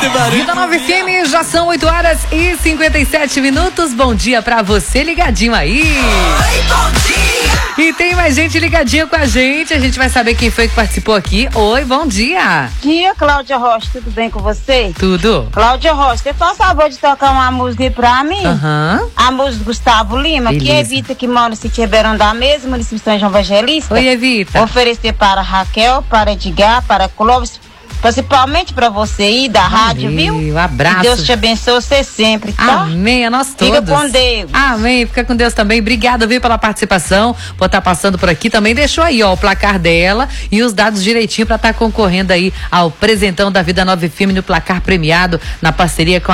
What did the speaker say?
Vida Nova FM, já são 8h57. Bom dia pra você ligadinho aí. Oi, bom dia. E tem mais gente ligadinha com a gente. A gente vai saber quem foi que participou aqui. Oi, bom dia. Dia, Cláudia Rocha, tudo bem com você? Tudo. Cláudia Rocha, você faz favor de tocar uma música aí pra mim? A música do Gustavo Lima, Beleza. que Evita, que mora no sítio Ribeirão da Mesa, município de São João Evangelista. Oi, Evita. Oferecer para Raquel, para Edgar, para Clóvis, principalmente pra você aí da rádio, viu? Um abraço. Que Deus te abençoe você sempre, tá? Amém, a nós todos. Fica com Deus. Amém, fica com Deus também. Obrigada, viu, pela participação, por estar passando por aqui. Também deixou aí, ó, o placar dela e os dados direitinho pra estar concorrendo aí ao presentão da Vida Nova FM no placar premiado, na parceria com